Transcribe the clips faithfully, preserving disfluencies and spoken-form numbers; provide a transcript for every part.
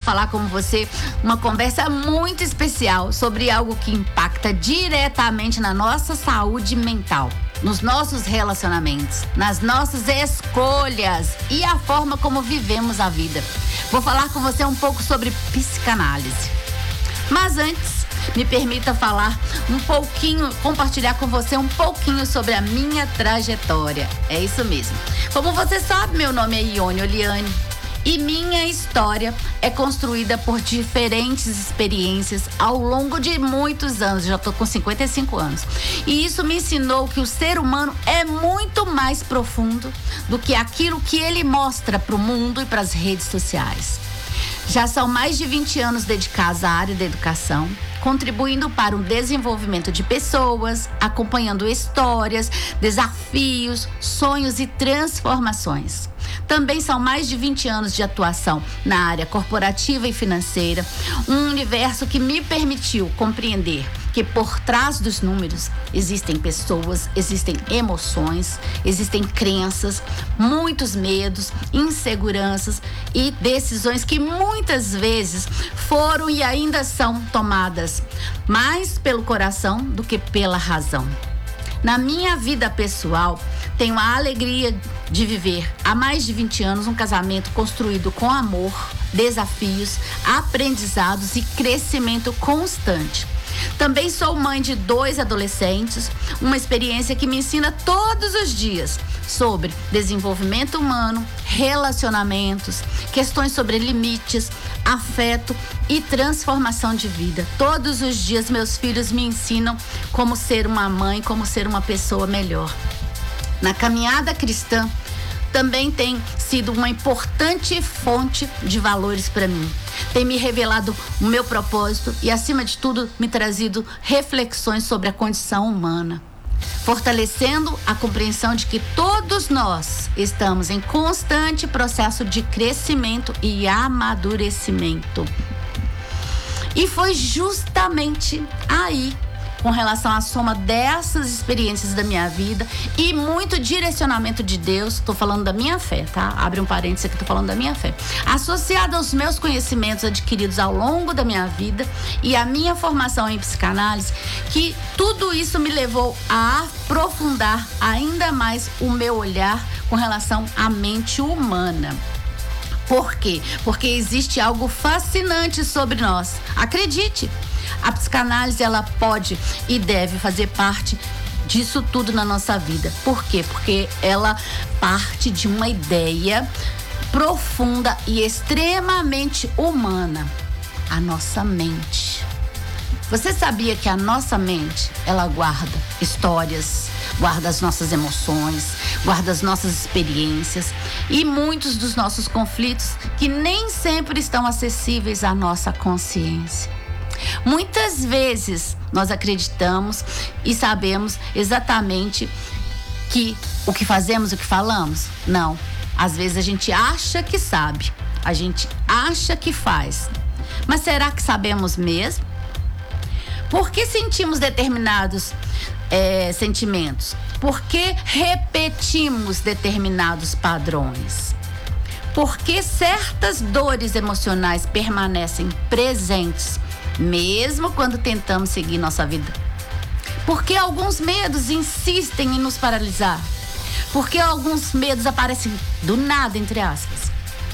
falar com você uma conversa muito especial sobre algo que impacta diretamente na nossa saúde mental, nos nossos relacionamentos, nas nossas escolhas e a forma como vivemos a vida. Vou falar com você um pouco sobre psicanálise. Mas antes, me permita falar um pouquinho, compartilhar com você um pouquinho sobre a minha trajetória. É isso mesmo. Como você sabe, meu nome é Ione Oliane e minha história é construída por diferentes experiências ao longo de muitos anos. Já estou com cinquenta e cinco anos. E isso me ensinou que o ser humano é muito mais profundo do que aquilo que ele mostra para o mundo e para as redes sociais. Já são mais de vinte anos dedicados à área da educação, contribuindo para o desenvolvimento de pessoas, acompanhando histórias, desafios, sonhos e transformações. Também são mais de vinte anos de atuação na área corporativa e financeira, um universo que me permitiu compreender que por trás dos números existem pessoas, existem emoções, existem crenças, muitos medos, inseguranças e decisões que muitas vezes foram e ainda são tomadas mais pelo coração do que pela razão. Na minha vida pessoal, tenho a alegria de viver há mais de vinte anos um casamento construído com amor, desafios, aprendizados e crescimento constante. Também sou mãe de dois adolescentes, uma experiência que me ensina todos os dias sobre desenvolvimento humano, relacionamentos, questões sobre limites, afeto e transformação de vida. Todos os dias meus filhos me ensinam como ser uma mãe, como ser uma pessoa melhor. Na caminhada cristã, também tem sido uma importante fonte de valores para mim. Tem me revelado o meu propósito e, acima de tudo, me trazido reflexões sobre a condição humana, fortalecendo a compreensão de que todos nós estamos em constante processo de crescimento e amadurecimento. E foi justamente aí, com relação à soma dessas experiências da minha vida e muito direcionamento de Deus, estou falando da minha fé, tá? Abre um parênteses aqui, estou falando da minha fé. Associada aos meus conhecimentos adquiridos ao longo da minha vida e a minha formação em psicanálise, que tudo isso me levou a aprofundar ainda mais o meu olhar com relação à mente humana. Por quê? Porque existe algo fascinante sobre nós. Acredite! A psicanálise, ela pode e deve fazer parte disso tudo na nossa vida. Por quê? Porque ela parte de uma ideia profunda e extremamente humana. A nossa mente. Você sabia que a nossa mente, ela guarda histórias, guarda as nossas emoções, guarda as nossas experiências e muitos dos nossos conflitos que nem sempre estão acessíveis à nossa consciência. Muitas vezes nós acreditamos e sabemos exatamente que o que fazemos, o que falamos. Não. Às vezes a gente acha que sabe, a gente acha que faz. Mas será que sabemos mesmo? Por que sentimos determinados é, sentimentos? Por que repetimos determinados padrões? Por que certas dores emocionais permanecem presentes mesmo quando tentamos seguir nossa vida? Por que alguns medos insistem em nos paralisar? Por que alguns medos aparecem do nada, entre aspas?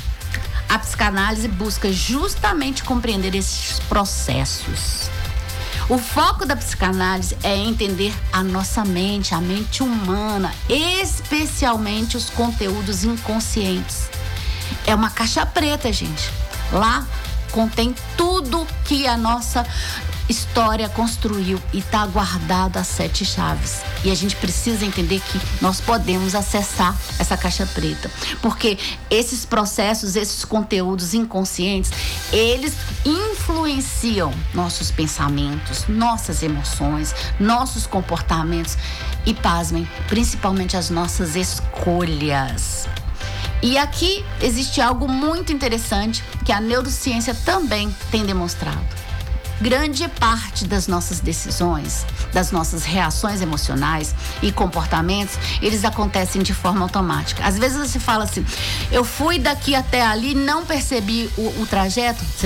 A psicanálise busca justamente compreender esses processos. O foco da psicanálise é entender a nossa mente, a mente humana, especialmente os conteúdos inconscientes. É uma caixa preta, gente. Lá contém tudo que a nossa história construiu e está guardado às sete chaves. E a gente precisa entender que nós podemos acessar essa caixa preta. Porque esses processos, esses conteúdos inconscientes, eles influenciam nossos pensamentos, nossas emoções, nossos comportamentos e, pasmem, principalmente as nossas escolhas. E aqui existe algo muito interessante que a neurociência também tem demonstrado. Grande parte das nossas decisões, das nossas reações emocionais e comportamentos, eles acontecem de forma automática. Às vezes você fala assim, eu fui daqui até ali, não percebi o, o trajeto.